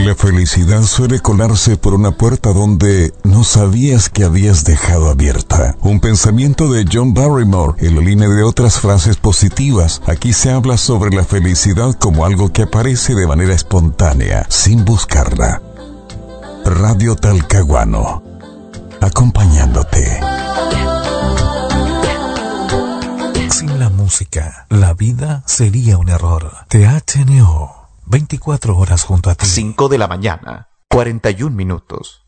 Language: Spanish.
La felicidad suele colarse por una puerta donde no sabías que habías dejado abierta. Un pensamiento de John Barrymore en la línea de otras frases positivas. Aquí se habla sobre la felicidad como algo que aparece de manera espontánea, sin buscarla. Radio Talcahuano, acompañándote. Sin la música, la vida sería un error. THNO, 24 horas junto a ti. 5 de la mañana, 41 minutos.